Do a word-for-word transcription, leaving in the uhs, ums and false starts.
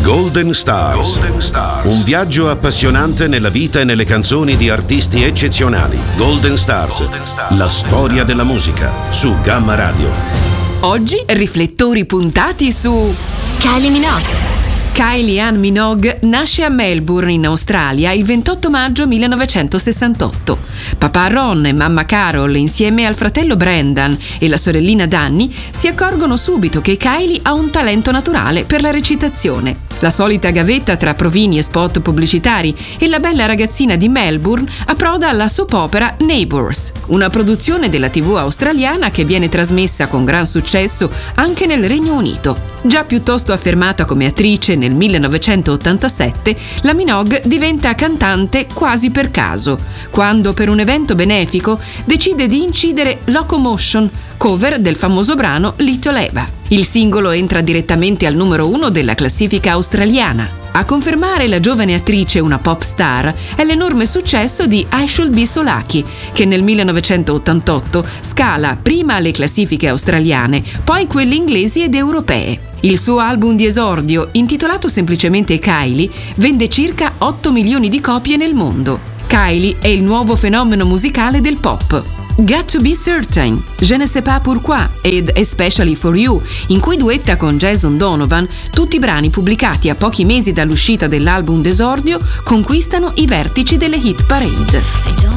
Golden Stars. Golden Stars. Un viaggio appassionante nella vita e nelle canzoni di artisti eccezionali. Golden Stars. Golden Stars. La storia della musica su Gamma Radio. Oggi riflettori puntati su Kylie Minogue. Kylie Ann Minogue nasce a Melbourne, in Australia, il ventotto maggio millenovecentosessantotto. Papà Ron e mamma Carol, insieme al fratello Brendan e la sorellina Dannii, si accorgono subito che Kylie ha un talento naturale per la recitazione. La solita gavetta tra provini e spot pubblicitari e la bella ragazzina di Melbourne approda alla soap opera Neighbours, una produzione della tivù australiana che viene trasmessa con gran successo anche nel Regno Unito. Già piuttosto affermata come attrice nel millenovecentottantasette, la Minogue diventa cantante quasi per caso, quando per un evento benefico decide di incidere Locomotion, cover del famoso brano Little Eva. Il singolo entra direttamente al numero uno della classifica australiana. A confermare la giovane attrice una pop star è l'enorme successo di I Should Be So Lucky, che nel millenovecentottantotto scala prima le classifiche australiane, poi quelle inglesi ed europee. Il suo album di esordio, intitolato semplicemente Kylie, vende circa otto milioni di copie nel mondo. Kylie è il nuovo fenomeno musicale del pop. Got to Be Certain, Je ne sais pas pourquoi ed Especially for You, in cui duetta con Jason Donovan, tutti brani pubblicati a pochi mesi dall'uscita dell'album d'esordio, conquistano i vertici delle hit parade.